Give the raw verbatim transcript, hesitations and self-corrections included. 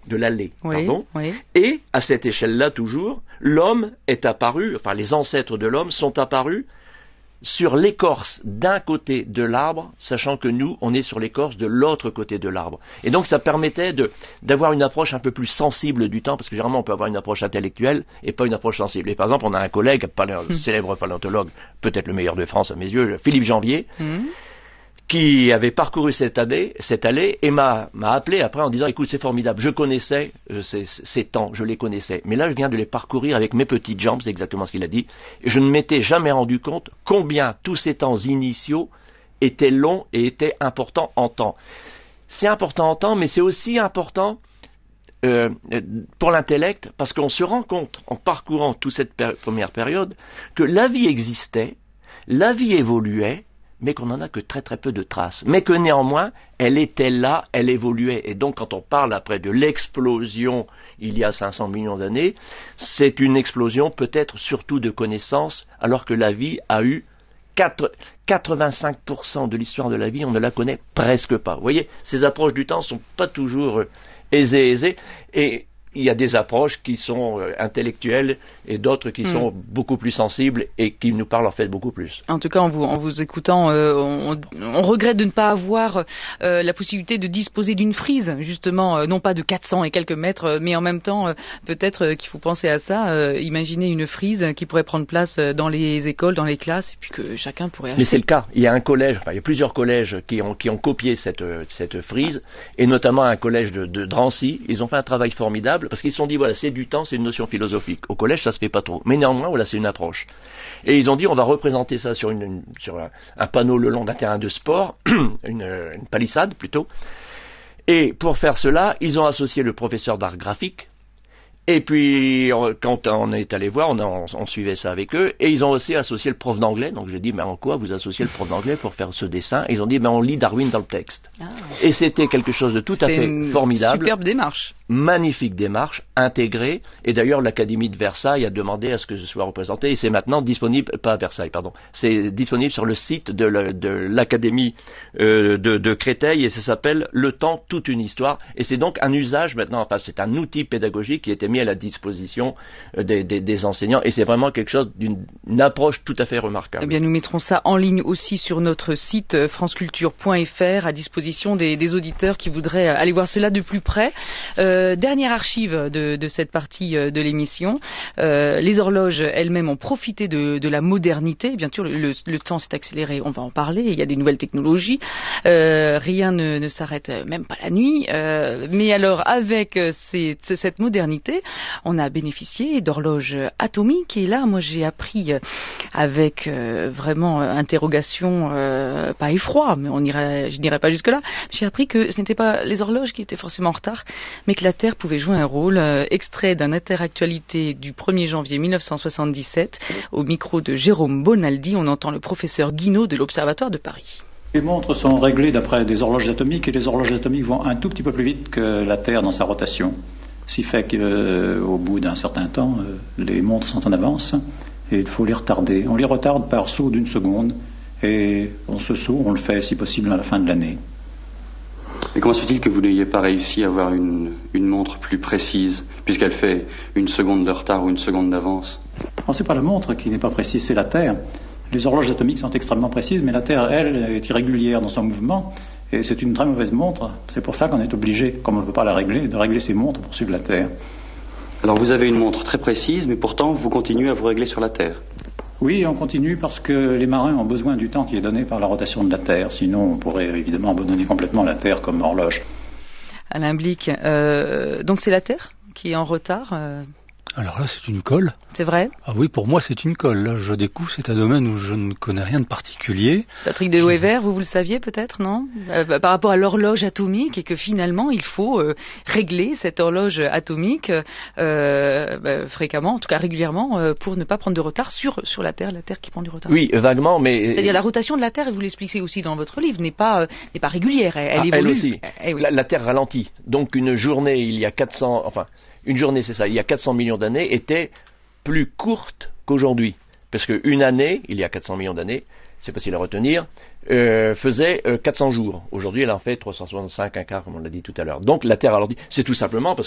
de l'allée, oui, pardon. Oui. Et, à cette échelle-là toujours, l'homme est apparu, enfin les ancêtres de l'homme sont apparus sur l'écorce d'un côté de l'arbre, sachant que nous, on est sur l'écorce de l'autre côté de l'arbre. Et donc ça permettait de, d'avoir une approche un peu plus sensible du temps, parce que généralement on peut avoir une approche intellectuelle et pas une approche sensible. Et par exemple, on a un collègue, un mmh. célèbre paléontologue, peut-être le meilleur de France à mes yeux, Philippe Janvier, mmh. qui avait parcouru cette allée, cette allée et m'a, m'a appelé après en disant « Écoute, c'est formidable, je connaissais euh, ces, ces temps, je les connaissais. Mais là, je viens de les parcourir avec mes petites jambes, c'est exactement ce qu'il a dit. Et je ne m'étais jamais rendu compte combien tous ces temps initiaux étaient longs et étaient importants en temps. » C'est important en temps, mais c'est aussi important euh, pour l'intellect, parce qu'on se rend compte, en parcourant toute cette péri- première période, que la vie existait, la vie évoluait, mais qu'on n'en a que très très peu de traces, mais que néanmoins, elle était là, elle évoluait. Et donc, quand on parle après de l'explosion il y a cinq cents millions d'années, c'est une explosion peut-être surtout de connaissances, alors que la vie a eu quatre-vingt-cinq pour cent de l'histoire de la vie, on ne la connaît presque pas. Vous voyez, ces approches du temps ne sont pas toujours aisées, aisées, et il y a des approches qui sont euh, intellectuelles et d'autres qui mmh. sont beaucoup plus sensibles et qui nous parlent en fait beaucoup plus. En tout cas, en vous, en vous écoutant, euh, on, on regrette de ne pas avoir euh, la possibilité de disposer d'une frise, justement, euh, non pas de quatre cents et quelques mètres, mais en même temps, euh, peut-être euh, qu'il faut penser à ça, euh, imaginer une frise qui pourrait prendre place dans les écoles, dans les classes, et puis que chacun pourrait acheter. Mais c'est le cas. Il y a un collège, enfin, il y a plusieurs collèges qui ont, qui ont copié cette, cette frise, et notamment un collège de, de Drancy. Ils ont fait un travail formidable, parce qu'ils se sont dit, voilà, c'est du temps, c'est une notion philosophique. Au collège, ça se fait pas trop. Mais néanmoins, voilà, c'est une approche. Et ils ont dit, on va représenter ça sur, une, une, sur un, un panneau le long d'un terrain de sport, une, une palissade plutôt. Et pour faire cela, ils ont associé le professeur d'art graphique. Et puis, quand on est allé voir, on, a, on, on suivait ça avec eux, et ils ont aussi associé le prof d'anglais. Donc j'ai dit, mais en quoi vous associez le prof d'anglais pour faire ce dessin? Et ils ont dit, mais on lit Darwin dans le texte. Ah. Et c'était quelque chose de tout c'était à fait une formidable. Superbe démarche. Magnifique démarche, intégrée. Et d'ailleurs, l'Académie de Versailles a demandé à ce que ce soit représenté, et c'est maintenant disponible, pas à Versailles, pardon, c'est disponible sur le site de, la, de l'Académie euh, de, de Créteil, et ça s'appelle Le Temps, toute une histoire. Et c'est donc un usage maintenant, enfin c'est un outil pédagogique qui a été mis à la disposition des, des, des enseignants, et c'est vraiment quelque chose d'une une approche tout à fait remarquable. Eh bien, nous mettrons ça en ligne aussi sur notre site franceculture point f r à disposition des, des auditeurs qui voudraient aller voir cela de plus près. Euh, dernière archive de, de cette partie de l'émission, euh, les horloges elles-mêmes ont profité de, de la modernité. Bien sûr, le, le temps s'est accéléré, on va en parler, il y a des nouvelles technologies, euh, rien ne, ne s'arrête, même pas la nuit, euh, mais alors avec ces, cette modernité, on a bénéficié d'horloges atomiques, et là, moi, j'ai appris avec euh, vraiment euh, interrogation, euh, pas effroi, mais on irait, je n'irai pas jusque-là, j'ai appris que ce n'étaient pas les horloges qui étaient forcément en retard, mais que la Terre pouvait jouer un rôle. Euh, extrait d'un Interactualité du premier janvier mille neuf cent soixante-dix-sept, au micro de Jérôme Bonaldi, on entend le professeur Guinaud de l'Observatoire de Paris. Les montres sont réglées d'après des horloges atomiques, et les horloges atomiques vont un tout petit peu plus vite que la Terre dans sa rotation. Ce qui fait qu'au euh, bout d'un certain temps, euh, les montres sont en avance et il faut les retarder. On les retarde par saut d'une seconde, et on ce saut, on le fait si possible à la fin de l'année. Et comment se fait-il que vous n'ayez pas réussi à avoir une, une montre plus précise, puisqu'elle fait une seconde de retard ou une seconde d'avance? Ce n'est pas la montre qui n'est pas précise, c'est la Terre. Les horloges atomiques sont extrêmement précises, mais la Terre, elle, est irrégulière dans son mouvement. Et c'est une très mauvaise montre. C'est pour ça qu'on est obligé, comme on ne peut pas la régler, de régler ses montres pour suivre la Terre. Alors vous avez une montre très précise, mais pourtant vous continuez à vous régler sur la Terre. Oui, on continue parce que les marins ont besoin du temps qui est donné par la rotation de la Terre. Sinon, on pourrait évidemment abandonner complètement la Terre comme horloge. Alain Blic, euh, donc c'est la Terre qui est en retard euh... Alors là, c'est une colle. C'est vrai? Ah oui, pour moi, c'est une colle. Là, je découvre, c'est un domaine où je ne connais rien de particulier. Patrick de Wever, vous, vous le saviez peut-être, non? euh, Par rapport à l'horloge atomique, et que finalement, il faut euh, régler cette horloge atomique euh, bah, fréquemment, en tout cas régulièrement, euh, pour ne pas prendre de retard sur, sur la Terre, la Terre qui prend du retard. Oui, vaguement, mais... C'est-à-dire la rotation de la Terre, et vous l'expliquez aussi dans votre livre, n'est pas, euh, n'est pas régulière, elle, elle ah, évolue. Elle aussi. Eh oui. la, la Terre ralentit. Donc une journée, il y a quatre cents... Enfin, une journée, c'est ça, il y a quatre cents millions d'années, était plus courte qu'aujourd'hui. Parce qu'une année, il y a quatre cents millions d'années, c'est facile à retenir, euh, faisait euh, quatre cents jours. Aujourd'hui, elle en fait trois cent soixante-cinq, un quart, comme on l'a dit tout à l'heure. Donc la Terre ralentit. C'est tout simplement parce